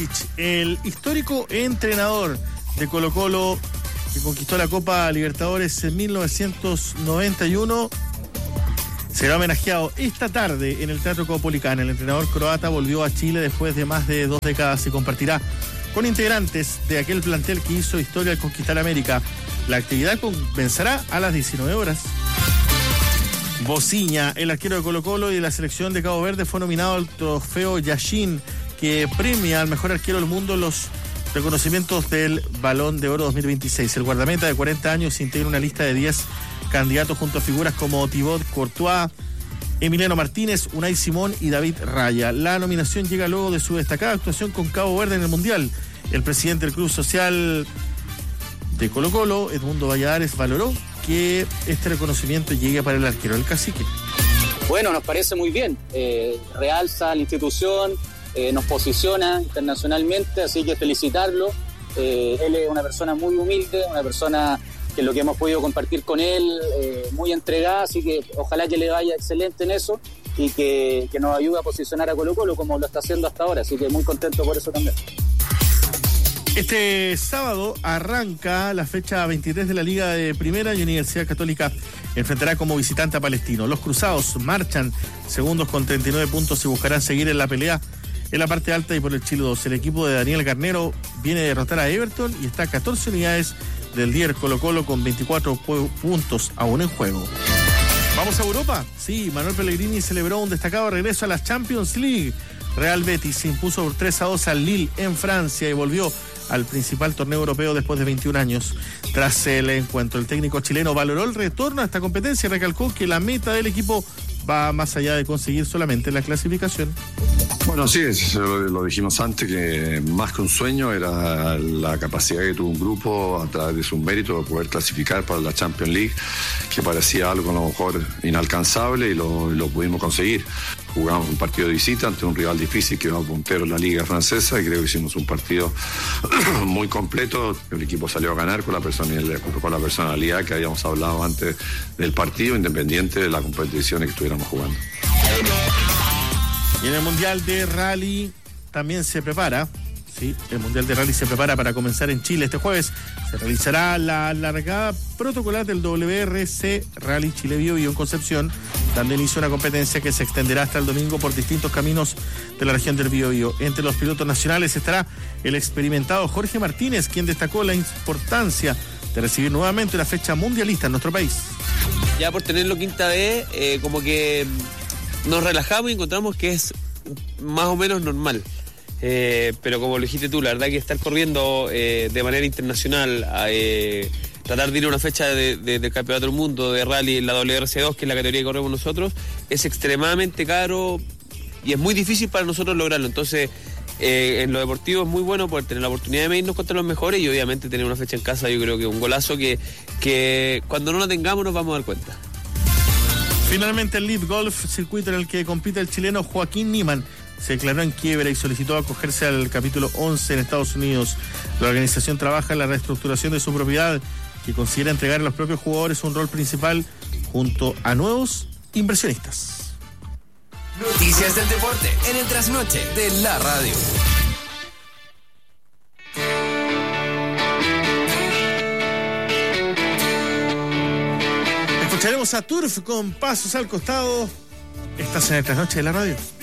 El histórico entrenador de Colo-Colo que conquistó la Copa Libertadores en 1991 será homenajeado esta tarde en el Teatro Caupolicán. El entrenador croata volvió a Chile después de más de 2 décadas y compartirá con integrantes de aquel plantel que hizo historia al conquistar América. La actividad comenzará a las 19 horas. Bociña, el arquero de Colo-Colo y de la selección de Cabo Verde, fue nominado al trofeo Yashin, que premia al mejor arquero del mundo los reconocimientos del Balón de Oro 2026. El guardameta de 40 años integra una lista de 10 candidatos junto a figuras como Thibaut Courtois, Emiliano Martínez, Unai Simón y David Raya. La nominación llega luego de su destacada actuación con Cabo Verde en el Mundial. El presidente del Club Social de Colo-Colo, Edmundo Valladares, valoró que este reconocimiento llegue para el arquero del Cacique. Bueno, nos parece muy bien. Realza la institución, nos posiciona internacionalmente, así que felicitarlo. Él es una persona muy humilde, una persona que lo que hemos podido compartir con él, muy entregada, así que ojalá que le vaya excelente en eso y que nos ayude a posicionar a Colo-Colo como lo está haciendo hasta ahora, así que muy contento por eso también. Este sábado arranca la fecha 23 de la Liga de Primera y Universidad Católica enfrentará como visitante a Palestino. Los cruzados marchan segundos con 39 puntos y buscarán seguir en la pelea en la parte alta y por el Chile 2. El equipo de Daniel Garnero viene a derrotar a Everton y está a 14 unidades del líder Colo-Colo con 24 puntos aún en juego. ¿Vamos a Europa? Sí, Manuel Pellegrini celebró un destacado regreso a la Champions League. Real Betis se impuso por 3-2 al Lille en Francia y volvió al principal torneo europeo después de 21 años. Tras el encuentro, el técnico chileno valoró el retorno a esta competencia y recalcó que la meta del equipo va más allá de conseguir solamente la clasificación. Bueno, sí, lo dijimos antes, que más que un sueño era la capacidad que tuvo un grupo a través de sus méritos de poder clasificar para la Champions League, que parecía algo a lo mejor inalcanzable y lo pudimos conseguir. Jugamos un partido de visita ante un rival difícil que va puntero en la liga francesa y creo que hicimos un partido muy completo. El equipo salió a ganar con la personalidad que habíamos hablado antes del partido, independiente de la competición que estuviéramos jugando. Y en el Mundial de Rally también se prepara. Sí, el Mundial de Rally se prepara para comenzar en Chile este jueves. Se realizará la largada protocolar del WRC Rally Chile Biobío en Concepción. También hizo una competencia que se extenderá hasta el domingo por distintos caminos de la región del Biobío. Entre los pilotos nacionales estará el experimentado Jorge Martínez, quien destacó la importancia de recibir nuevamente una fecha mundialista en nuestro país. Ya por tenerlo quinta vez, como que nos relajamos y encontramos que es más o menos normal. Pero como lo dijiste tú, la verdad que estar corriendo de manera internacional, tratar de ir a una fecha del Campeonato del Mundo de Rally en la WRC2, que es la categoría que corremos nosotros, es extremadamente caro y es muy difícil para nosotros lograrlo. Entonces, en lo deportivo es muy bueno poder tener la oportunidad de medirnos contra los mejores y obviamente tener una fecha en casa. Yo creo que es un golazo que cuando no la tengamos nos vamos a dar cuenta. Finalmente el Lead Golf, circuito en el que compite el chileno Joaquín Niemann, se declaró en quiebra y solicitó acogerse al capítulo 11 en Estados Unidos. La organización trabaja en la reestructuración de su propiedad, que considera entregar a los propios jugadores un rol principal junto a nuevos inversionistas. Noticias del deporte en el trasnoche de la radio. Escucharemos a Turf con Pasos al Costado. Estás en el trasnoche de la radio.